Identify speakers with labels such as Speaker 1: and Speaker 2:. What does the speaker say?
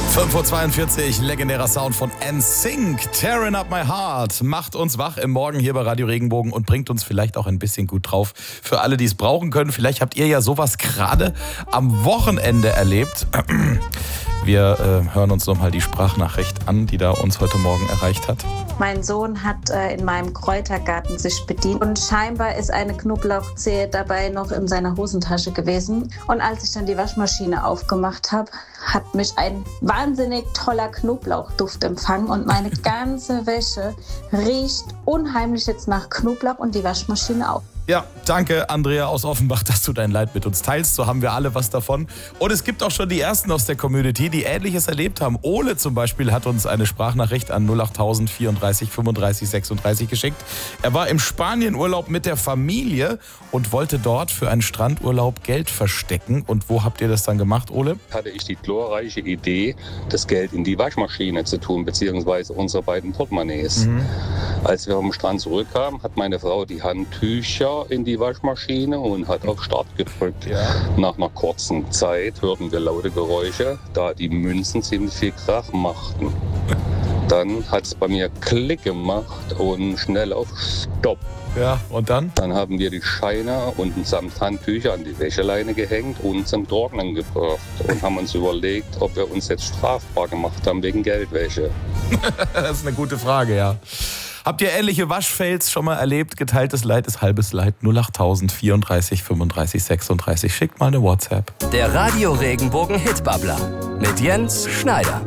Speaker 1: 5:42 Uhr, legendärer Sound von NSYNC, Tearing Up My Heart, macht uns wach im Morgen hier bei Radio Regenbogen und bringt uns vielleicht auch ein bisschen gut drauf. Für alle, die es brauchen können, vielleicht habt ihr ja sowas gerade am Wochenende erlebt. Wir hören uns nochmal die Sprachnachricht an, die da uns heute Morgen erreicht hat.
Speaker 2: Mein Sohn hat in meinem Kräutergarten sich bedient und scheinbar ist eine Knoblauchzehe dabei noch in seiner Hosentasche gewesen. Und als ich dann die Waschmaschine aufgemacht habe, hat mich ein wahnsinnig toller Knoblauchduft empfangen und meine ganze Wäsche riecht unheimlich jetzt nach Knoblauch und die Waschmaschine auch.
Speaker 1: Ja, danke Andrea aus Offenbach, dass du dein Leid mit uns teilst. So haben wir alle was davon. Und es gibt auch schon die Ersten aus der Community, die Ähnliches erlebt haben. Ole zum Beispiel hat uns eine Sprachnachricht an 08000 34 35 36 geschickt. Er war im Spanienurlaub mit der Familie und wollte dort für einen Strandurlaub Geld verstecken. Und wo habt ihr das dann gemacht, Ole?
Speaker 3: Hatte ich die glorreiche Idee, das Geld in die Waschmaschine zu tun, beziehungsweise unsere beiden Portemonnaies. Als wir vom Strand zurückkamen, hat meine Frau die Handtücher in die Waschmaschine und hat auf Start gedrückt. Ja. Nach einer kurzen Zeit hörten wir laute Geräusche, da die Münzen ziemlich viel Krach machten. Dann hat es bei mir Klick gemacht und schnell auf Stopp.
Speaker 1: Ja, und dann?
Speaker 3: Dann haben wir die Scheine und samt Handtücher an die Wäscheleine gehängt und zum Trocknen gebracht und haben uns überlegt, ob wir uns jetzt strafbar gemacht haben wegen Geldwäsche.
Speaker 1: Das ist eine gute Frage, ja. Habt ihr ähnliche Waschfails schon mal erlebt? Geteiltes Leid ist halbes Leid. 08000 34 35 36. Schickt mal eine WhatsApp.
Speaker 4: Der Radio Regenbogen Hitbabbler mit Jens Schneider.